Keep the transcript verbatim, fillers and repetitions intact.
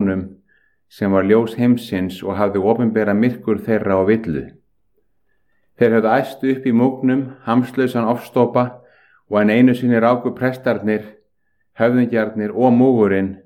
múgnum, sem var ljós heimsins og hafði opinbera myrkur þeirra og villu. Þeir höfðu æst upp í múgnum, hamslausan ofstopa, og en einu sinni ráku prestarnir, höfðingjarnir og múgurinn